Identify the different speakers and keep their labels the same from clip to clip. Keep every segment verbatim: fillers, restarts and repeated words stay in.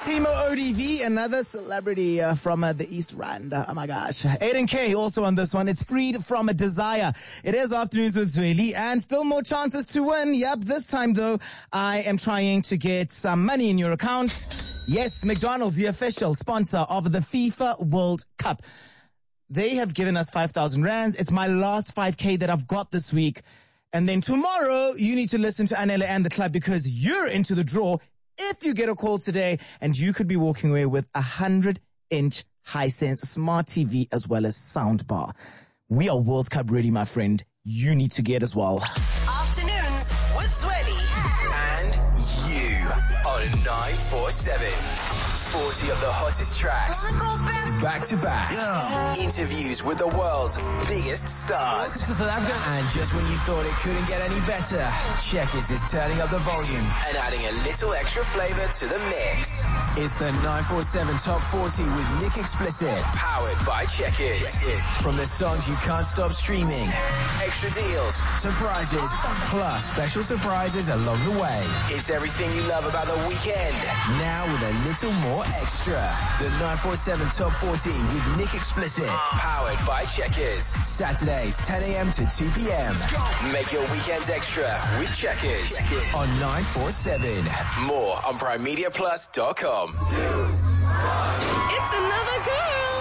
Speaker 1: Timo O D V, another celebrity uh, from uh, the East Rand. Uh, oh my gosh. Aiden K also on this one. It's Freed from a Desire. It is Afternoons with Zweli and still more chances to win. Yep, this time though, I am trying to get some money in your account. Yes, McDonald's, the official sponsor of the FIFA World Cup. They have given us five thousand rands. It's my last five K that I've got this week. And then tomorrow, you need to listen to Anela and the club because you're into the draw if you get a call today, and you could be walking away with a hundred inch Hisense smart T V as well as soundbar. We are World Cup ready, my friend. You need to get as well.
Speaker 2: Afternoons with Zweli
Speaker 3: and you on nine four seven. forty of the hottest tracks, back to back. Yeah. Interviews with the world's biggest stars. And just when you thought it couldn't get any better, Checkers is turning up the volume and adding a little extra flavor to the mix. It's the nine four seven Top forty with Nick Explicit, powered by Checkers. From the songs you can't stop streaming, extra deals to prizes, plus special surprises along the way. It's everything you love about the weekend, now with a little more extra. The nine four seven Top forty with Nick Explicit, powered by Checkers. Saturdays, ten a.m. to two p.m. Make your weekends extra with Checkers on nine four seven. More on prime media plus dot com.
Speaker 2: It's another girl.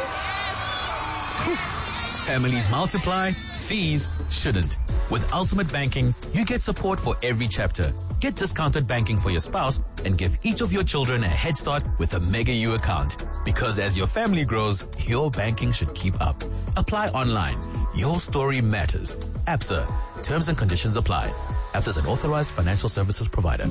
Speaker 4: Families multiply, fees shouldn't. With Ultimate Banking, you get support for every chapter. Get discounted banking for your spouse and give each of your children a head start with a Mega U account. Because as your family grows, your banking should keep up. Apply online. Your story matters. Absa. Terms and conditions apply. Absa is an authorized financial services provider.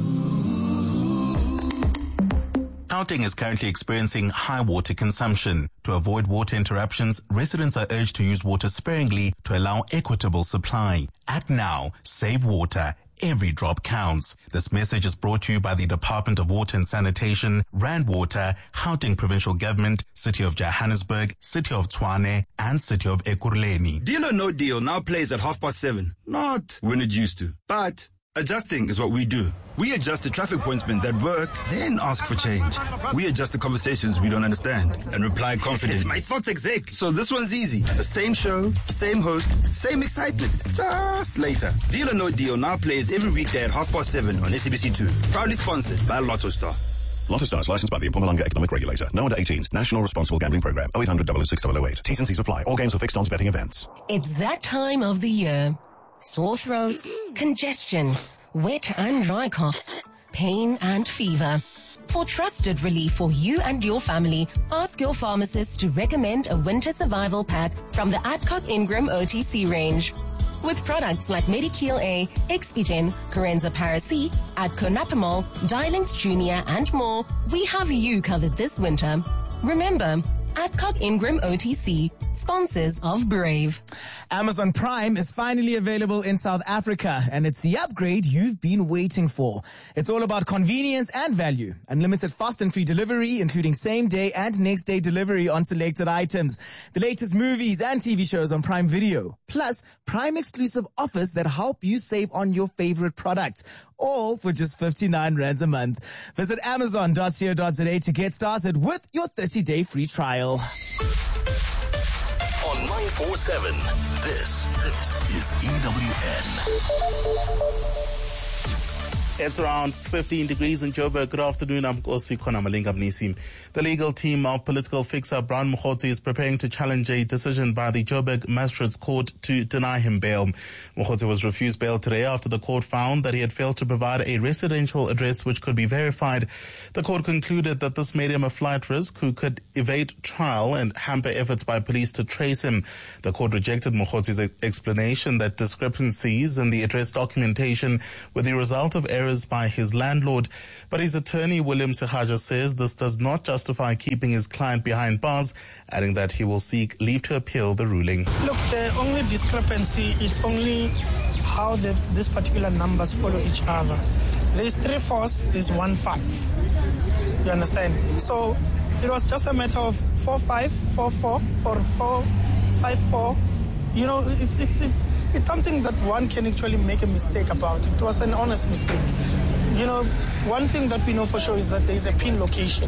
Speaker 5: Gauteng is currently experiencing high water consumption. To avoid water interruptions, residents are urged to use water sparingly to allow equitable supply. Act now. Save water. Every drop counts. This message is brought to you by the Department of Water and Sanitation, Rand Water, Gauteng Provincial Government, City of Johannesburg, City of Tshwane, and City of Ekurhuleni.
Speaker 6: Deal or No Deal now plays at half past seven. Not when it used to, but adjusting is what we do. We adjust the traffic pointsmen that work, then ask for change. We adjust the conversations we don't understand and reply confidently. My thoughts exec. So this one's easy. The same show, same host, same excitement. Just later. Deal or No Deal now plays every weekday at half past seven on S A B C two. Proudly sponsored by Lotto Star.
Speaker 7: Lotto Star is licensed by the Mpumalanga Economic Regulator. No under eighteens. National Responsible Gambling Program. oh eight hundred, double oh six, double oh eight. T's and C's apply. All games are fixed odds betting events.
Speaker 8: It's that time of the year. Sore throats, congestion, wet and dry coughs, pain and fever. For trusted relief for you and your family, ask your pharmacist to recommend a winter survival pack from the Adcock Ingram O T C range. With products like Medikil A, Expigen, Corenza Paracy, Adconapamol, Dilinct Junior and more, we have you covered this winter. Remember, Adcock Ingram O T C, sponsors of Brave.
Speaker 1: Amazon Prime is finally available in South Africa, and it's the upgrade you've been waiting for. It's all about convenience and value. Unlimited fast and free delivery, including same-day and next-day delivery on selected items. The latest movies and T V shows on Prime Video. Plus, Prime-exclusive offers that help you save on your favorite products. All for just fifty-nine rands a month. Visit amazon dot co dot za to get started with your thirty-day free trial.
Speaker 9: On nine four seven, this, this is E W N.
Speaker 10: It's around fifteen degrees in Joburg. Good afternoon. I'm Kosi Kona Malinga Mnisi. The legal team of political fixer Brian Mokgotsi is preparing to challenge a decision by the Joburg Magistrates Court to deny him bail. Mokgotsi was refused bail today after the court found that he had failed to provide a residential address which could be verified. The court concluded that this made him a flight risk who could evade trial and hamper efforts by police to trace him. The court rejected Mokgotsi's explanation that discrepancies in the address documentation were the result of errors by his landlord, but his attorney William Sehaja says this does not justify keeping his client behind bars, adding that he will seek leave to appeal the ruling.
Speaker 11: Look, the only discrepancy is only how the, these particular numbers follow each other. There's three fours, there's one five. You understand? So it was just a matter of four five, four four, or four five four. You know, it's it's it's. It's something that one can actually make a mistake about. It was an honest mistake. you know, one thing that we know for sure is that there is a pin location.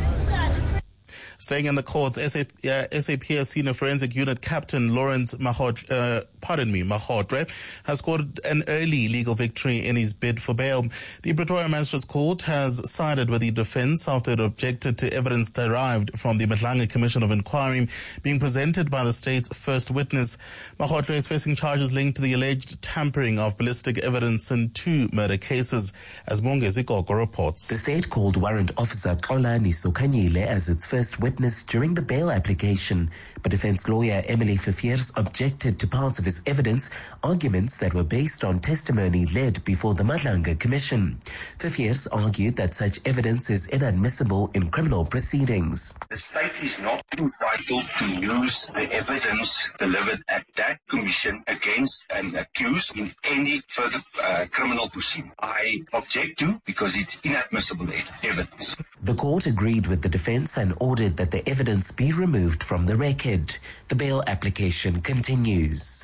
Speaker 10: Staying in the courts, S A P, uh, S A P S Senior Forensic Unit Captain Lawrence Mahot, uh, pardon me, Mahotre, has scored an early legal victory in his bid for bail. The Pretoria Magistrates Court has sided with the defense after it objected to evidence derived from the Madlanga Commission of Inquiry being presented by the state's first witness. Mahotre is facing charges linked to the alleged tampering of ballistic evidence in two murder cases, as Mongezi Koko reports.
Speaker 12: The state called Warrant Officer Xolani Sokanyile as its first witness during the bail application, but defense lawyer Emily Fifiers objected to parts of his evidence, arguments that were based on testimony led before the Madlanga Commission. Fifiers argued that such evidence is inadmissible in criminal proceedings.
Speaker 13: The state is not entitled to use the evidence delivered at that commission against an accused in any further uh, criminal proceeding. I object to because it's inadmissible evidence.
Speaker 12: The court agreed with the defense and ordered that the evidence be removed from the record. The bail application continues.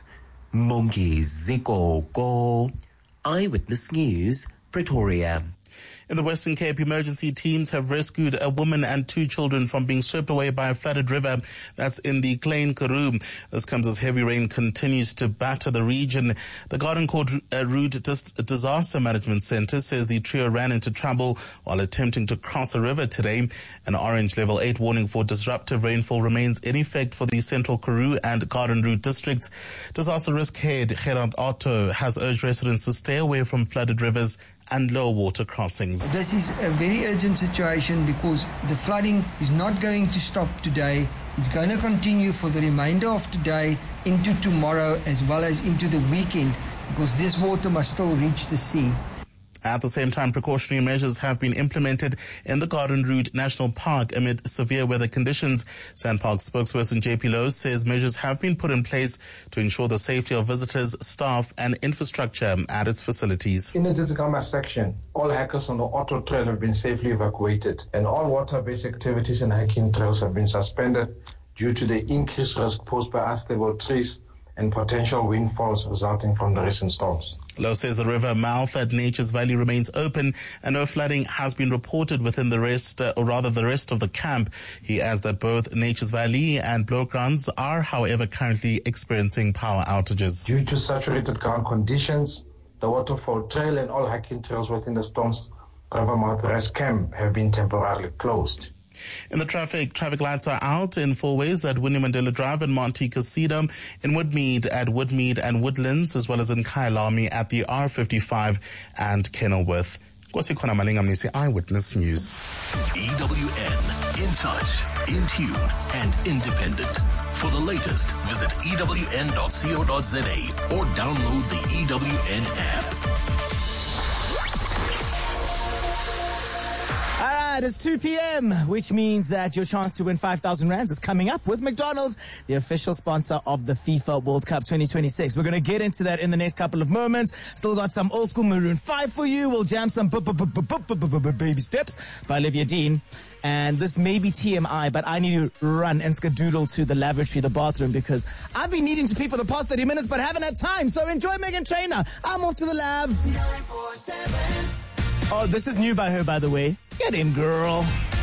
Speaker 12: Mongezi Koko, Eyewitness News, Pretoria.
Speaker 10: In the Western Cape, emergency teams have rescued a woman and two children from being swept away by a flooded river that's in the Klein Karoo. This comes as heavy rain continues to batter the region. The Garden Court uh, Route Disaster Management Center says the trio ran into trouble while attempting to cross a river today. An orange level eight warning for disruptive rainfall remains in effect for the Central Karoo and Garden Route districts. Disaster risk head Gerard Otto has urged residents to stay away from flooded rivers and low water crossings.
Speaker 14: This is a very urgent situation because the flooding is not going to stop today. It's going to continue for the remainder of today into tomorrow as well as into the weekend because this water must still reach the sea.
Speaker 10: At the same time, precautionary measures have been implemented in the Garden Route National Park amid severe weather conditions. SANPark spokesperson J P Lowe says measures have been put in place to ensure the safety of visitors, staff and infrastructure at its facilities.
Speaker 15: In the Tsitsikamma section, all hikers on the Otto Trail have been safely evacuated and all water-based activities and hiking trails have been suspended due to the increased risk posed by unstable trees and potential windfalls resulting from the recent storms.
Speaker 10: Lowe says the river mouth at Nature's Valley remains open and no flooding has been reported within the rest, uh, or rather the rest of the camp. He adds that both Nature's Valley and Bloemfontein are, however, currently experiencing power outages.
Speaker 15: Due to saturated ground conditions, the Waterfall Trail and all hiking trails within the Storms River Mouth Rest Camp have been temporarily closed.
Speaker 10: In the traffic, traffic lights are out in four ways at Winnie Mandela Drive and Monte Casino, in Woodmead at Woodmead and Woodlands, as well as in Kyalami at the R fifty-five and Kenilworth. Kosikona Malingamnisi, Eyewitness News.
Speaker 9: E W N, in touch, in tune, and independent. For the latest, visit E W N dot co dot za or download the E W N app.
Speaker 1: All right, it's two p.m., which means that your chance to win five thousand rands is coming up with McDonald's, the official sponsor of the FIFA World Cup twenty twenty-six. We're going to get into that in the next couple of moments. Still got some old school Maroon five for you. We'll jam some Baby Steps by Olivia Dean. And this may be T M I, but I need to run and skadoodle to the lavatory, the bathroom, because I've been needing to pee for the past thirty minutes, but haven't had time. So enjoy Megan Trainor. I'm off to the lab. Oh, this is new by her, by the way. Get in, girl.